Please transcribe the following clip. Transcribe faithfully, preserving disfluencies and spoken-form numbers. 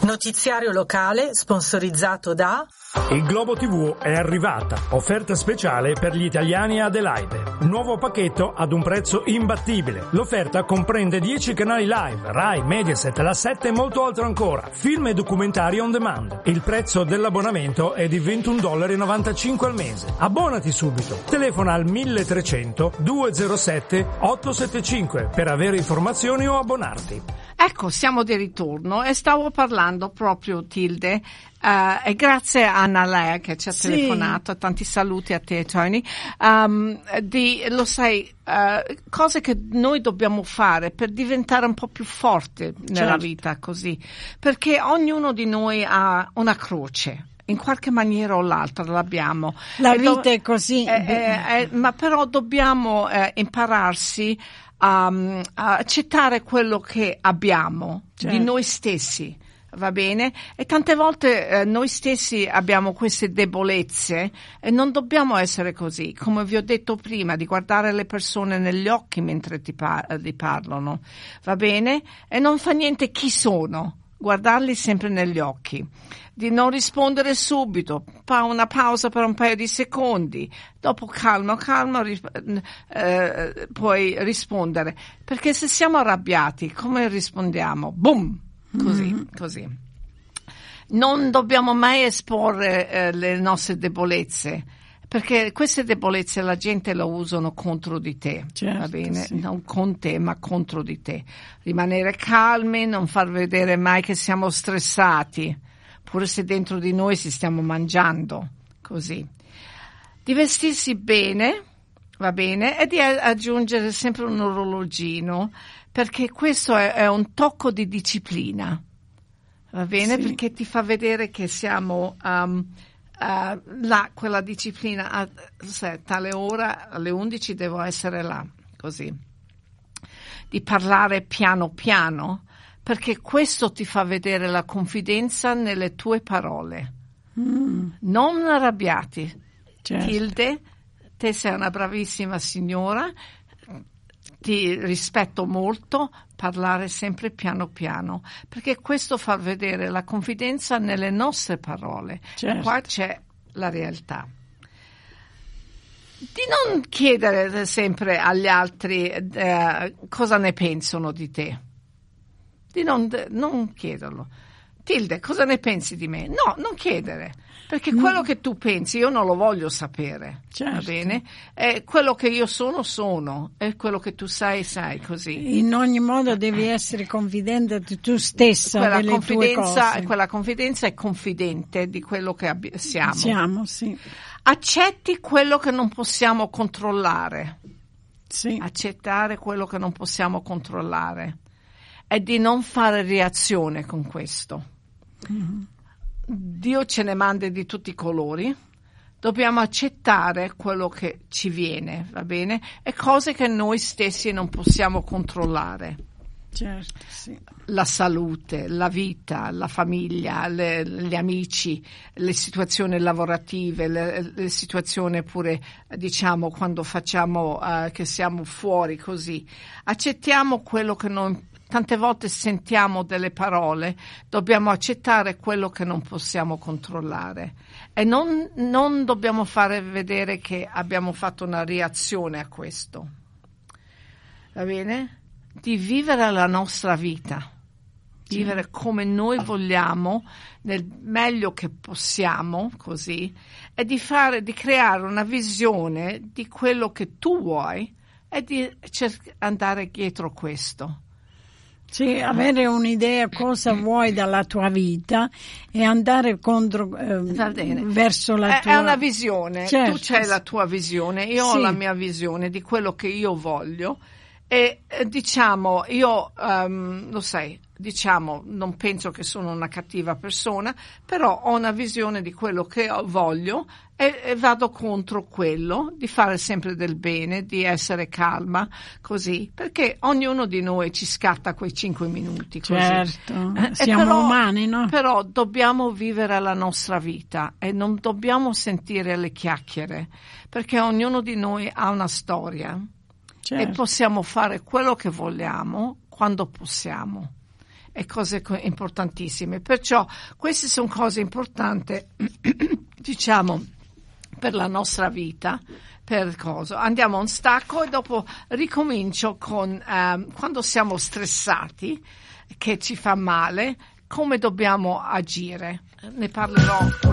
Notiziario locale sponsorizzato da Il Globo tivù è arrivata. Offerta speciale per gli italiani a Adelaide. Nuovo pacchetto ad un prezzo imbattibile. L'offerta comprende dieci canali live, Rai, Mediaset, La sette e molto altro ancora. Film e documentari on demand. Il prezzo dell'abbonamento è di ventuno virgola novantacinque dollari al mese. Abbonati subito. Telefona al milletrecento duecentosette ottocentosettantacinque per avere informazioni o abbonarti. Ecco, siamo di ritorno e stavo parlando proprio, Tilde, uh, e grazie a Anna Lea che ci ha sì. telefonato, tanti saluti a te, Tony, um, di, lo sai, uh, cose che noi dobbiamo fare per diventare un po' più forti nella certo. vita, così, perché ognuno di noi ha una croce. In qualche maniera o l'altra l'abbiamo. La e vita do- è così. Eh, eh, eh, ma però dobbiamo eh, impararsi a, a accettare quello che abbiamo, certo. di noi stessi, va bene? E tante volte eh, noi stessi abbiamo queste debolezze e non dobbiamo essere così. Come vi ho detto prima, di guardare le persone negli occhi mentre ti, par- ti parlano, va bene? E non fa niente chi sono. Guardarli sempre negli occhi, di non rispondere subito, fa una pausa per un paio di secondi, dopo calma, calma eh, puoi rispondere, perché se siamo arrabbiati come rispondiamo? Boom! Così, mm-hmm. così. Non dobbiamo mai esporre eh, le nostre debolezze, perché queste debolezze la gente le usano contro di te, certo, va bene? Sì. Non con te, ma contro di te. Rimanere calmi, non far vedere mai che siamo stressati, pure se dentro di noi si stiamo mangiando, così. Di vestirsi bene, va bene, e di aggiungere sempre un orologino, perché questo è, è un tocco di disciplina, va bene? Sì. Perché ti fa vedere che siamo... Um, Uh, là, quella disciplina a se, tale ora alle undici devo essere là, così, di parlare piano piano, perché questo ti fa vedere la confidenza nelle tue parole, mm. non arrabbiati, certo. Tilde, te sei una bravissima signora, ti rispetto molto, parlare sempre piano piano, perché questo fa vedere la confidenza nelle nostre parole. Certo. Qua c'è la realtà. Di non chiedere sempre agli altri eh, cosa ne pensano di te. Di non, non chiederlo. Tilde, cosa ne pensi di me? No, non chiedere, perché mm. quello che tu pensi io non lo voglio sapere, certo. va bene? E quello che io sono, sono, e quello che tu sai, sai, così. In ogni modo devi essere confidente di tu stessa, quella delle tue cose. Quella confidenza è confidente di quello che abbi- siamo. Siamo, sì. Accetti quello che non possiamo controllare. Sì. Accettare quello che non possiamo controllare. E di non fare reazione con questo. Mm-hmm. Dio ce ne manda di tutti i colori, dobbiamo accettare quello che ci viene, va bene? E cose che noi stessi non possiamo controllare. Certo, sì. La salute, la vita, la famiglia, le, gli amici, le situazioni lavorative, le, le situazioni pure, diciamo, quando facciamo uh, che siamo fuori così. Accettiamo quello che non Tante volte sentiamo delle parole, dobbiamo accettare quello che non possiamo controllare e non, non dobbiamo fare vedere che abbiamo fatto una reazione a questo. Va bene? Di vivere la nostra vita, vivere sì. come noi vogliamo, nel meglio che possiamo, così, e di fare, di creare una visione di quello che tu vuoi e di cer- andare dietro questo. Sì, avere un'idea cosa vuoi dalla tua vita e andare contro eh, verso la è, tua... È una visione, certo. Tu c'hai la tua visione, io sì. ho la mia visione di quello che io voglio e eh, diciamo, io um, lo sai, diciamo, non penso che sono una cattiva persona, però ho una visione di quello che voglio e, e vado contro quello, di fare sempre del bene, di essere calma, così, perché ognuno di noi ci scatta quei cinque minuti così. Certo, eh, siamo però, umani, no? Però dobbiamo vivere la nostra vita e non dobbiamo sentire le chiacchiere, perché ognuno di noi ha una storia. Certo. E possiamo fare quello che vogliamo quando possiamo e cose importantissime. Perciò queste sono cose importanti, diciamo, per la nostra vita. Per cosa? Andiamo a un stacco e dopo ricomincio con um, quando siamo stressati, che ci fa male, come dobbiamo agire. Ne parlerò